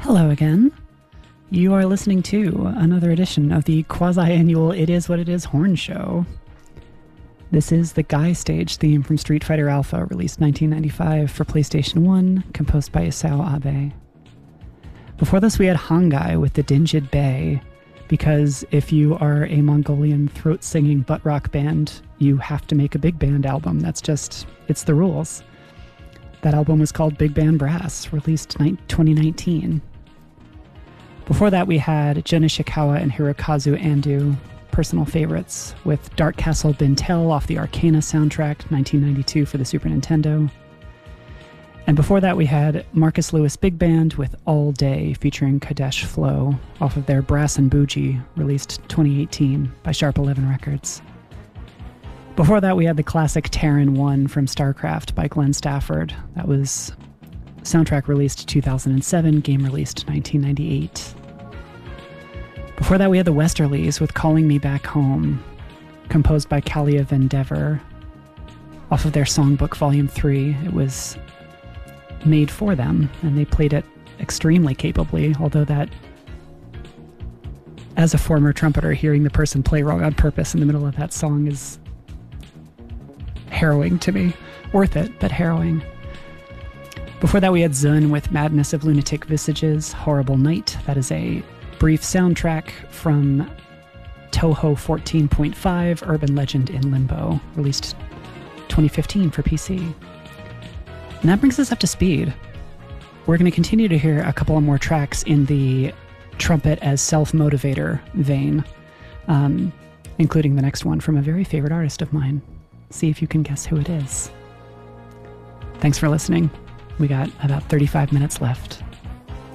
Hello again. You are listening to another edition of the quasi-annual It Is What It Is Horn Show. This is the Guy stage theme from Street Fighter Alpha, released 1995 for PlayStation 1, composed by Isao Abe. Before this, we had Hangai with the Dinjid Bay, because if you are a Mongolian throat-singing butt rock band, you have to make a big band album. It's the rules. That album was called Big Band Brass, released 2019. Before that, we had Jun Ishikawa and Hirokazu Ando, personal favorites, with Dark Castle Bintel off the Arcana soundtrack, 1992 for the Super Nintendo. And before that, we had Marcus Lewis Big Band with All Day, featuring Kadesh Flow, off of their Brass and Bougie, released 2018 by Sharp 11 Records. Before that, we had the classic Terran 1 from StarCraft by Glenn Stafford. That was soundtrack released 2007, game released 1998. Before that, we had the Westerlies with Calling Me Back Home, composed by Kalia Vendever, off of their Songbook Volume 3. It was made for them, and they played it extremely capably, although that, as a former trumpeter, hearing the person play wrong on purpose in the middle of that song is harrowing to me. Worth it, but harrowing. Before that, we had Zun with Madness of Lunatic Visages, Horrible Night. That is a brief soundtrack from Touhou 14.5, Urban Legend in Limbo, released 2015 for PC. And that brings us up to speed. We're going to continue to hear a couple of more tracks in the trumpet as self-motivator vein, including the next one from a very favorite artist of mine. See if you can guess who it is. Thanks for listening. We got about 35 minutes left.